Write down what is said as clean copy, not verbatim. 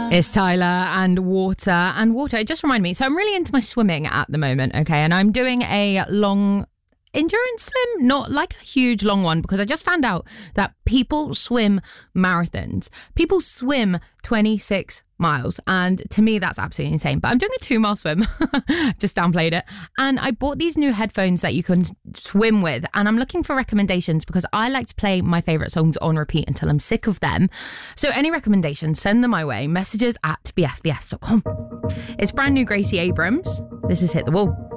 It's Tyler and water. And water, it just reminded me. So I'm really into my swimming at the moment, okay? And I'm doing a long endurance swim, not like a huge long one, because I just found out that people swim marathons. People swim 26 miles. And to me, that's absolutely insane. But I'm doing a 2-mile swim. Just downplayed it. And I bought these new headphones that you can swim with. And I'm looking for recommendations because I like to play my favourite songs on repeat until I'm sick of them. So any recommendations, send them my way. Messages@bfbs.com. It's brand new Gracie Abrams. This is Hit the Wall.